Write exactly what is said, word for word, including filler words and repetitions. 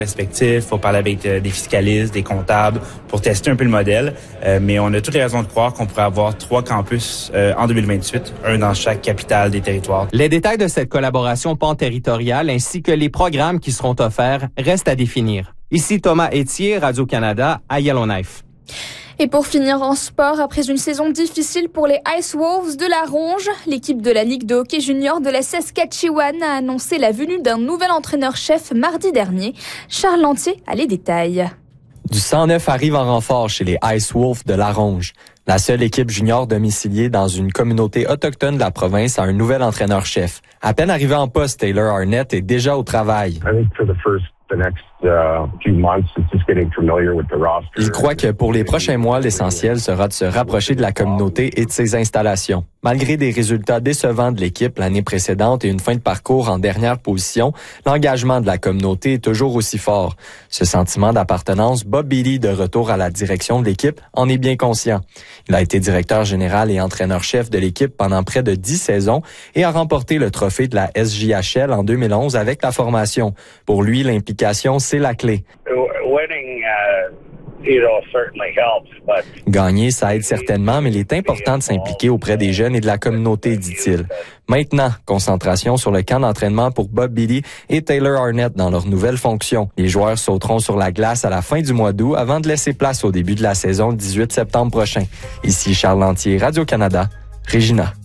respectifs, faut parler avec euh, des fiscalistes, des comptables pour tester un peu le modèle. Euh, mais on a toutes les raisons de croire qu'on pourrait avoir trois campus euh, en deux mille vingt-huit, un dans chaque capitale des territoires. Les détails de cette collaboration pan-territoriale ainsi que les programmes qui seront offerts restent à définir. Ici Thomas Etier, Radio-Canada, à Yellowknife. Et pour finir en sport, après une saison difficile pour les Ice Wolves de la Ronge, l'équipe de la Ligue de hockey junior de la Saskatchewan a annoncé la venue d'un nouvel entraîneur-chef mardi dernier. Charles Lantier a les détails. Du sang neuf arrive en renfort chez les Ice Wolves de la Ronge. La seule équipe junior domiciliée dans une communauté autochtone de la province a un nouvel entraîneur-chef. À peine arrivé en poste, Taylor Arnett est déjà au travail. Il croit que pour les prochains mois, l'essentiel sera de se rapprocher de la communauté et de ses installations. Malgré des résultats décevants de l'équipe l'année précédente et une fin de parcours en dernière position, l'engagement de la communauté est toujours aussi fort. Ce sentiment d'appartenance, Bob Beattie, de retour à la direction de l'équipe, en est bien conscient. Il a été directeur général et entraîneur-chef de l'équipe pendant près de dix saisons et a remporté le trophée de la S J H L en deux mille onze avec la formation. Pour lui, l'implication, c'est la clé. Gagner, ça aide certainement, mais il est important de s'impliquer auprès des jeunes et de la communauté, dit-il. Maintenant, concentration sur le camp d'entraînement pour Bob Beattie et Taylor Arnett dans leur nouvelle fonction. Les joueurs sauteront sur la glace à la fin du mois d'août avant de laisser place au début de la saison le dix-huit septembre prochain. Ici Charles Lantier, Radio-Canada, Regina.